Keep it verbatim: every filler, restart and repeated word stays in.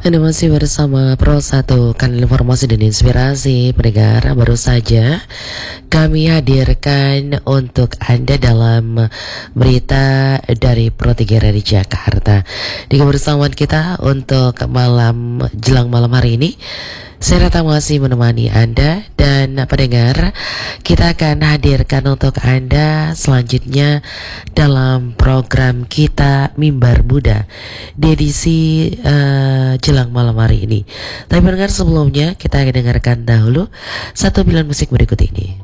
Anda masih bersama Pro satu, kanal informasi dan inspirasi pendengar. Baru saja kami hadirkan untuk Anda dalam berita dari Pro tiga dari Jakarta. Di kebersamaan kita untuk malam jelang malam hari ini, saya Rata masih menemani Anda dan pendengar. Kita akan hadirkan untuk Anda selanjutnya dalam program kita Mimbar Buddha di edisi uh, jelang malam hari ini. Tapi pendengar, sebelumnya kita akan dengarkan dahulu satu pilihan musik berikut ini.